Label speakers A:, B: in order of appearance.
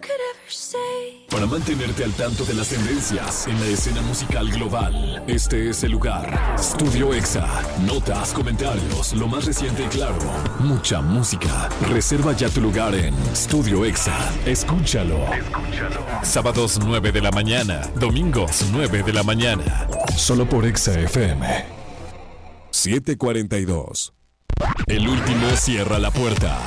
A: Para mantenerte al tanto de las tendencias en la escena musical global, este es el lugar. Estudio EXA. Notas, comentarios, lo más reciente y claro. Mucha música. Reserva ya tu lugar en Estudio EXA. Escúchalo. Sábados 9 de la mañana. Domingos 9 de la mañana. Solo por EXA FM. 7:42. El último cierra la puerta.